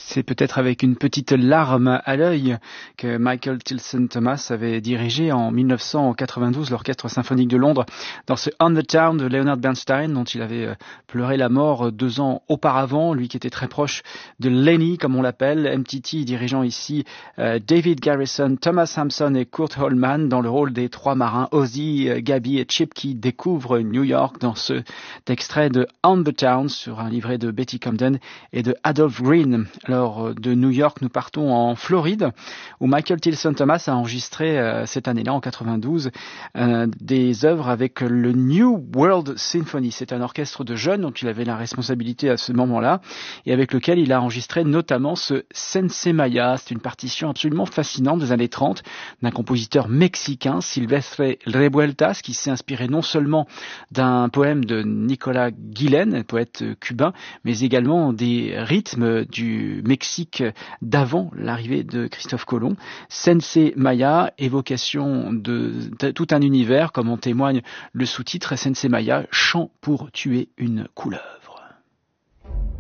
C'est peut-être avec une petite larme à l'œil que Michael Tilson Thomas avait dirigé en 1992 l'Orchestre symphonique de Londres dans ce On the Town de Leonard Bernstein, dont il avait pleuré la mort 2 ans auparavant, lui qui était très proche de Lenny, comme on l'appelle, MTT dirigeant ici David Garrison, Thomas Hampson et Kurt Holman dans le rôle des 3 marins, Ozzy, Gabby et Chip, qui découvrent New York dans cet extrait de On the Town sur un livret de Betty Comden et de Adolph Green. Alors, de New York, nous partons en Floride, où Michael Tilson Thomas a enregistré cette année-là, en 92, des œuvres avec le New World Symphony. C'est un orchestre de jeunes dont il avait la responsabilité à ce moment-là, et avec lequel il a enregistré notamment ce Sensei Maya. C'est une partition absolument fascinante des années 30, d'un compositeur mexicain, Silvestre Revueltas, qui s'est inspiré non seulement d'un poème de Nicolas Guillen, poète cubain, mais également des rythmes du Mexique d'avant l'arrivée de Christophe Colomb. Sensei Maya, évocation de tout un univers, comme en témoigne le sous-titre Sensei Maya, chant pour tuer une couleur.